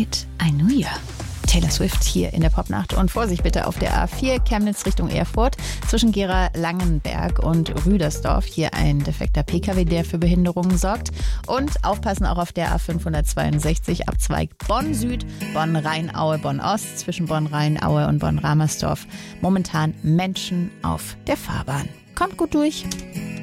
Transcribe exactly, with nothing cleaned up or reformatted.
Night, I Knew Ya. Taylor Swift hier in der Popnacht. Und Vorsicht bitte auf der A vier Chemnitz Richtung Erfurt zwischen Gera-Langenberg und Rüdersdorf. Hier ein defekter P K W, der für Behinderungen sorgt. Und aufpassen auch auf der A fünfhundertzweiundsechzig Abzweig Bonn Süd, Bonn Rheinaue, Bonn Ost zwischen Bonn Rheinaue und Bonn Ramersdorf. Momentan Menschen auf der Fahrbahn. Kommt gut durch.